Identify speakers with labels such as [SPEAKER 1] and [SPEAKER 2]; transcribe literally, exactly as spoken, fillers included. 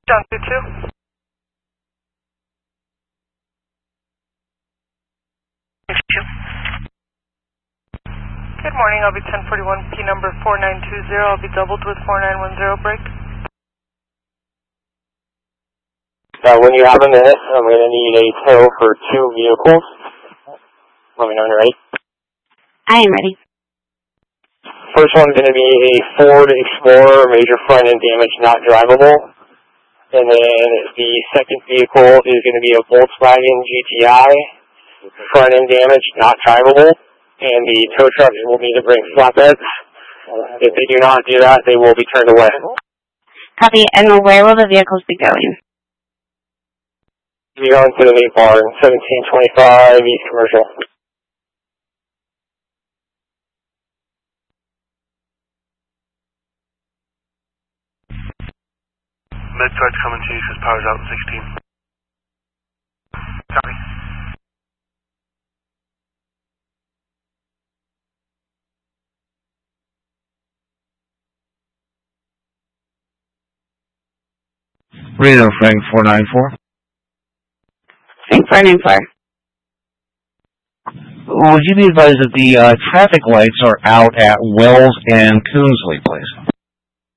[SPEAKER 1] John two two. Good morning, I'll be ten forty-one, P number four nine two zero, I'll be doubled with four nine one zero break.
[SPEAKER 2] Uh, when you have a minute, I'm going to need a tow for two vehicles. Let me know when you're ready.
[SPEAKER 3] I am ready.
[SPEAKER 2] First one's going to be a Ford Explorer, major front end damage, not drivable. And then the second vehicle is going to be a Volkswagen G T I, front end damage, not drivable. And the tow truck will need to bring flatbeds. If they do not do that, they will be turned away.
[SPEAKER 3] Copy. And where will the vehicles be going?
[SPEAKER 2] You're going to the meat barn, seventeen twenty-five East Commercial.
[SPEAKER 4] Med-Surge coming to you, says power's out in sixteen. Copy.
[SPEAKER 5] Reno, Frank four nine four.
[SPEAKER 3] Frank four nine four.
[SPEAKER 5] Would you be advised that the uh, traffic lights are out at Wells and Coonsley, please?